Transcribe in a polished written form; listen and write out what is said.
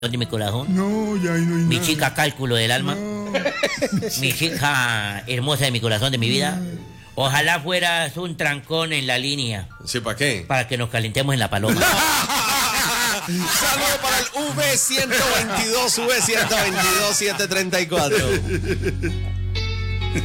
de mi corazón, No, ya ahí no hay mi nada. chica cálculo del alma, No. mi chica hermosa de mi corazón, de mi vida. Ojalá fueras un trancón en la línea Sí, ¿para qué? para que nos calentemos en la paloma. Saludo para el V122, V122 734.